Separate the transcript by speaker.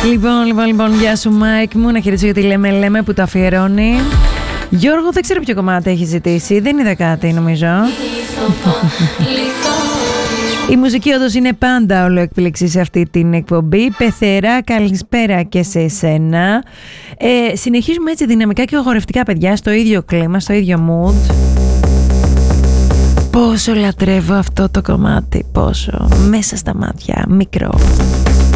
Speaker 1: Λοιπόν, γεια σου Μάικ μου, να χαιρετήσω για τη λέμε που το αφιερώνει. Γιώργο, δεν ξέρω ποιο κομμάτι έχει ζητήσει, δεν είδα κάτι νομίζω. Η μουσική όντως είναι πάντα ολοεκπληξή σε αυτή την εκπομπή. Πεθερά, καλησπέρα και σε εσένα. Συνεχίζουμε έτσι δυναμικά και αγορευτικά, παιδιά, στο ίδιο κλίμα, στο ίδιο mood. Πόσο λατρεύω αυτό το κομμάτι, πόσο μέσα στα μάτια, μικρό.